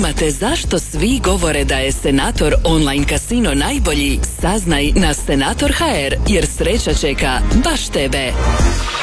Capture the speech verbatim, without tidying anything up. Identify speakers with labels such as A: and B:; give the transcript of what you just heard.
A: zanima te zašto svi govore da je Senator online kasino najbolji? Saznaj na Senator tačka h r jer sreća čeka baš tebe.